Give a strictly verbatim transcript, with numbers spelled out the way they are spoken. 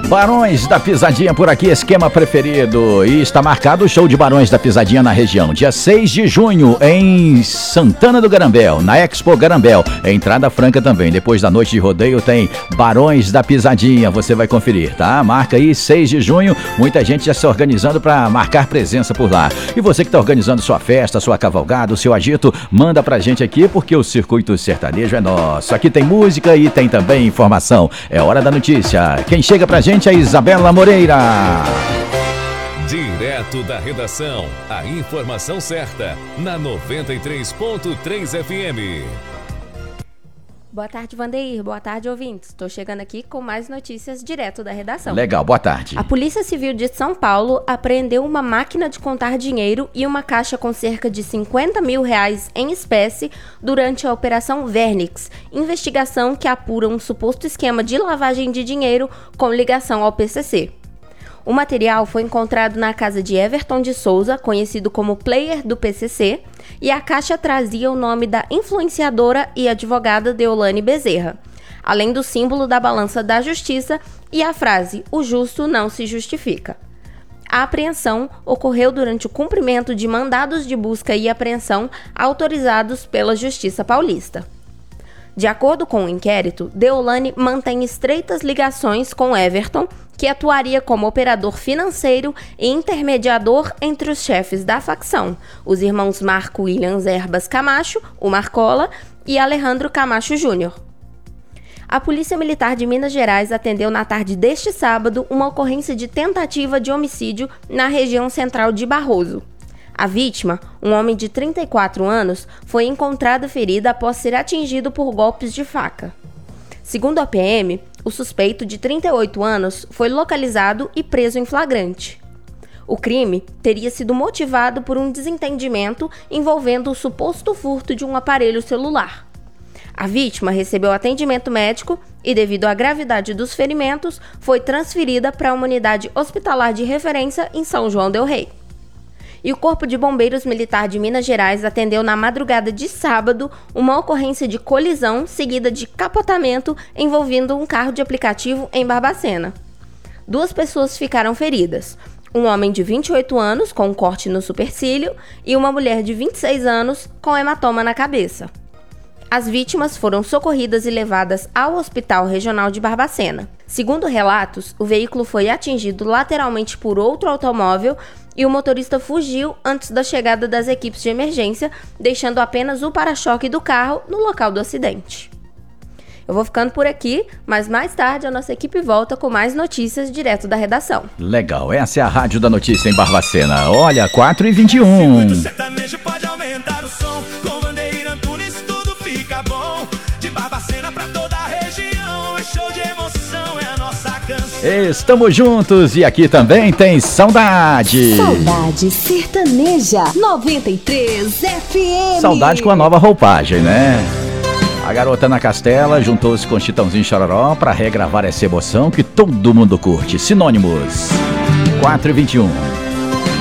Barões da Pisadinha por aqui, esquema preferido. E está marcado o show de Barões da Pisadinha na região. Dia seis de junho, em Santana do Garambel, na Expo Garambel. Entrada franca também. Depois da noite de rodeio tem Barões da Pisadinha. Você vai conferir, tá? Marca aí, seis de junho. Muita gente já se organizando para marcar presença por lá. E você que está organizando sua festa, sua cavalgada, o seu agito, manda pra gente aqui, porque o Circuito Sertanejo é nosso. Aqui tem música e tem também informação. É hora da notícia. Quem chega pra gente é Isabela Moreira. Direto da redação, a informação certa, na noventa e três ponto três F M. Boa tarde, Vandeir. Boa tarde, ouvintes. Estou chegando aqui com mais notícias direto da redação. Legal, boa tarde. A Polícia Civil de São Paulo apreendeu uma máquina de contar dinheiro e uma caixa com cerca de cinquenta mil reais em espécie durante a Operação Vernix, investigação que apura um suposto esquema de lavagem de dinheiro com ligação ao P C C. O material foi encontrado na casa de Everton de Souza, conhecido como player do P C C, e a caixa trazia o nome da influenciadora e advogada Deolane Bezerra, além do símbolo da balança da justiça e a frase "o justo não se justifica". A apreensão ocorreu durante o cumprimento de mandados de busca e apreensão autorizados pela Justiça Paulista. De acordo com o inquérito, Deolane mantém estreitas ligações com Everton, que atuaria como operador financeiro e intermediador entre os chefes da facção, os irmãos Marco Williams Erbas Camacho, o Marcola, e Alejandro Camacho Júnior A Polícia Militar de Minas Gerais atendeu na tarde deste sábado uma ocorrência de tentativa de homicídio na região central de Barroso. A vítima, um homem de trinta e quatro anos, foi encontrada ferida após ser atingido por golpes de faca. Segundo a P M, o suspeito de trinta e oito anos foi localizado e preso em flagrante. O crime teria sido motivado por um desentendimento envolvendo o suposto furto de um aparelho celular. A vítima recebeu atendimento médico e, devido à gravidade dos ferimentos, foi transferida para uma unidade hospitalar de referência em São João del Rei. E o Corpo de Bombeiros Militar de Minas Gerais atendeu na madrugada de sábado uma ocorrência de colisão seguida de capotamento envolvendo um carro de aplicativo em Barbacena. Duas pessoas ficaram feridas, um homem de vinte e oito anos com um corte no supercílio e uma mulher de vinte e seis anos com hematoma na cabeça. As vítimas foram socorridas e levadas ao Hospital Regional de Barbacena. Segundo relatos, o veículo foi atingido lateralmente por outro automóvel e o motorista fugiu antes da chegada das equipes de emergência, deixando apenas o para-choque do carro no local do acidente. Eu vou ficando por aqui, mas mais tarde a nossa equipe volta com mais notícias direto da redação. Legal, essa é a Rádio da Notícia em Barbacena. Olha, quatro e vinte e um. Circuito Sertanejo pode aumentar o som, com Vandeir Antunes tudo fica bom. De Barbacena pra toda a região, é show de emoção, é a nossa canção. Estamos juntos e aqui também tem Saudade. Saudade Sertaneja noventa e três F M. Saudade com a nova roupagem, né? A Garota na Castela juntou-se com Chitãozinho e Chororó para regravar essa emoção que todo mundo curte. Sinônimos. quatro e vinte e um.